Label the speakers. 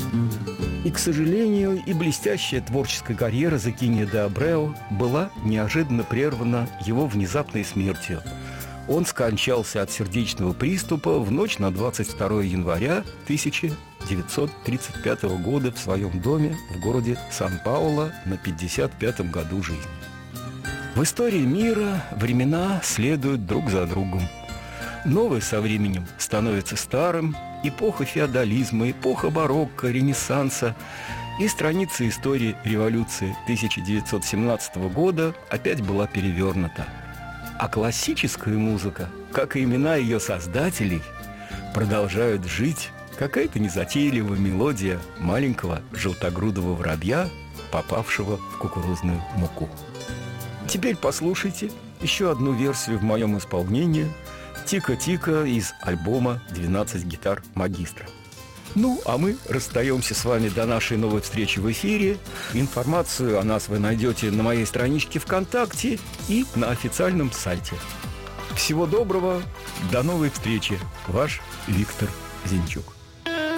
Speaker 1: И, к сожалению, и блестящая творческая карьера Зеккиния де Абреу была неожиданно прервана его внезапной смертью. Он скончался от сердечного приступа в ночь на 22 января 1935 года в своем доме в городе Сан-Пауло на 55-м году жизни. В истории мира времена следуют друг за другом. Новое со временем становится старым, эпоха феодализма, эпоха барокко, ренессанса и страница истории революции 1917 года опять была перевернута. А классическая музыка, как и имена ее создателей, продолжают жить. Какая-то незатейливая мелодия маленького желтогрудого воробья, попавшего в кукурузную муку. Теперь послушайте еще одну версию в моем исполнении «Тика-тика» из альбома «12 гитар магистра». Ну, а мы расстаемся с вами до нашей новой встречи в эфире. Информацию о нас вы найдете на моей страничке ВКонтакте и на официальном сайте. Всего доброго, до новой встречи. Ваш Виктор Зинчук.